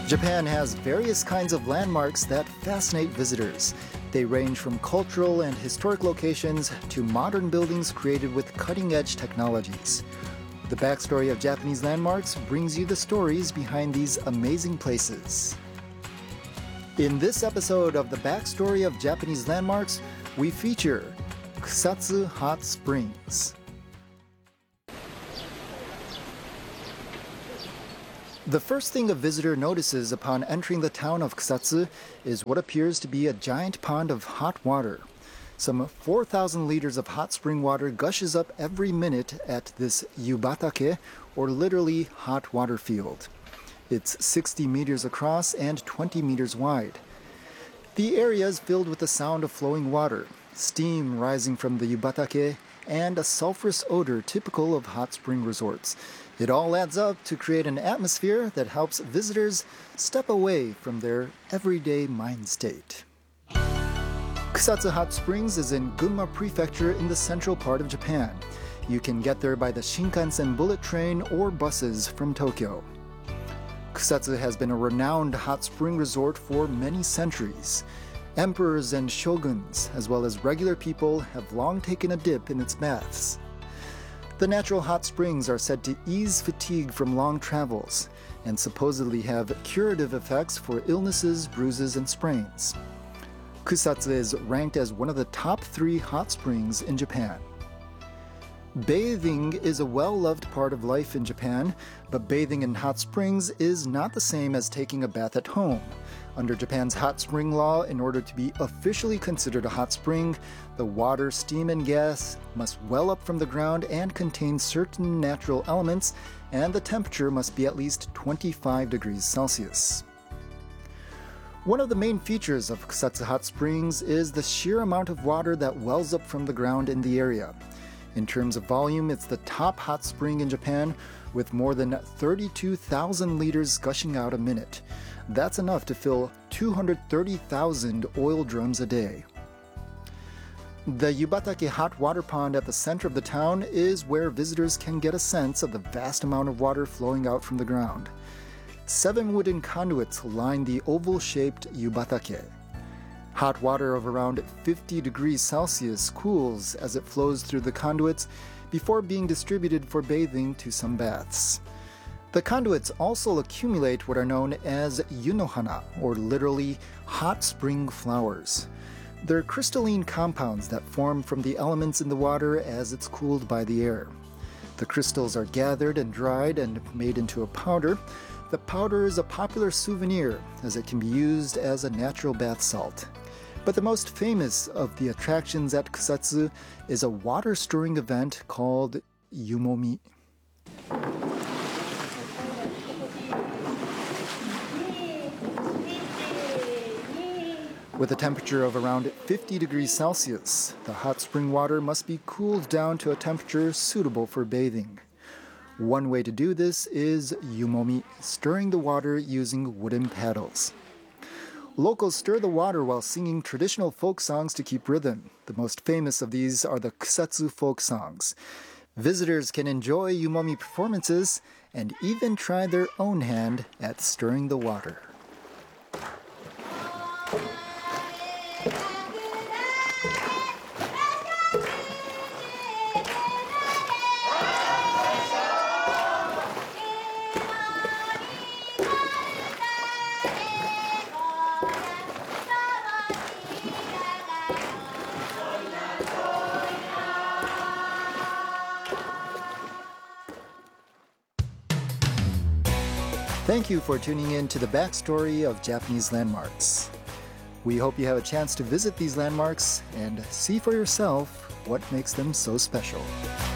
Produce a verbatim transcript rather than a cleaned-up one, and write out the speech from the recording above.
Japan has various kinds of landmarks that fascinate visitors. They range from cultural and historic locations to modern buildings created with cutting-edge technologies. The backstory of Japanese landmarks brings you the stories behind these amazing places. In this episode of the backstory of Japanese landmarks, we feature Kusatsu Hot Springs. The first thing a visitor notices upon entering the town of Kusatsu is what appears to be a giant pond of hot water. Some four thousand liters of hot spring water gushes up every minute at this yubatake, or literally hot water field. It's sixty meters across and twenty meters wide. The area is filled with the sound of flowing water, steam rising from the yubatake, and a sulfurous odor typical of hot spring resorts. It all adds up to create an atmosphere that helps visitors step away from their everyday mind state. Kusatsu Hot Springs is in Gunma Prefecture in the central part of Japan. You can get there by the Shinkansen bullet train or buses from Tokyo. Kusatsu has been a renowned hot spring resort for many centuries. Emperors and shoguns, as well as regular people, have long taken a dip in its baths. The natural hot springs are said to ease fatigue from long travels and supposedly have curative effects for illnesses, bruises, and sprains. Kusatsu is ranked as one of the top three hot springs in Japan. Bathing is a well-loved part of life in Japan, but bathing in hot springs is not the same as taking a bath at home. Under Japan's hot spring law, in order to be officially considered a hot spring, the water, steam, and gas must well up from the ground and contain certain natural elements, and the temperature must be at least twenty-five degrees Celsius. One of the main features of Kusatsu Hot Springs is the sheer amount of water that wells up from the ground in the area. In terms of volume, it's the top hot spring in Japan, with more than thirty-two thousand liters gushing out a minute. That's enough to fill two hundred thirty thousand oil drums a day. The Yubatake hot water pond at the center of the town is where visitors can get a sense of the vast amount of water flowing out from the ground. Seven wooden conduits line the oval-shaped Yubatake. Hot water of around fifty degrees Celsius cools as it flows through the conduits before being distributed for bathing to some baths. The conduits also accumulate what are known as yunohana, or literally hot spring flowers. They're crystalline compounds that form from the elements in the water as it's cooled by the air. The crystals are gathered and dried and made into a powder. The powder is a popular souvenir as it can be used as a natural bath salt. But the most famous of the attractions at Kusatsu is a water-stirring event called yumomi. With a temperature of around fifty degrees Celsius, the hot spring water must be cooled down to a temperature suitable for bathing. One way to do this is yumomi, stirring the water using wooden paddles. Locals stir the water while singing traditional folk songs to keep rhythm. The most famous of these are the Kusatsu folk songs. Visitors can enjoy yumomi performances and even try their own hand at stirring the water. Thank you for tuning in to the backstory of Japanese landmarks. We hope you have a chance to visit these landmarks and see for yourself what makes them so special.